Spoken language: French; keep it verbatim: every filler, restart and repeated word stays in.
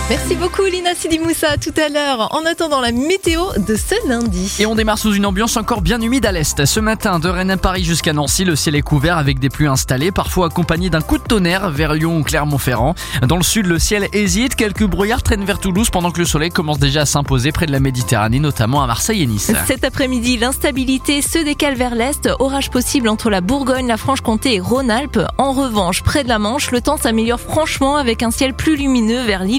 Merci beaucoup Lina Sidi-Moussa, tout à l'heure. En attendant la météo de ce lundi. Et on démarre sous une ambiance encore bien humide à l'est. Ce matin, de Rennes à Paris jusqu'à Nancy, le ciel est couvert avec des pluies installées, parfois accompagnées d'un coup de tonnerre vers Lyon ou Clermont-Ferrand. Dans le sud, le ciel hésite, quelques brouillards traînent vers Toulouse pendant que le soleil commence déjà à s'imposer près de la Méditerranée, notamment à Marseille et Nice. Cet après-midi, l'instabilité se décale vers l'est. Orage possible entre la Bourgogne, la Franche-Comté et Rhône-Alpes. En revanche, près de la Manche, le temps s'améliore franchement avec un ciel plus lumineux vers l'île